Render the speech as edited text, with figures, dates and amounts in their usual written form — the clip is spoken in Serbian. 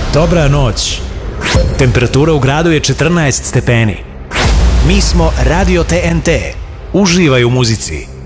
Dobra noć. Temperatura u gradu je 14 stepeni. Mi smo Radio TNT. Uživaj u muzici.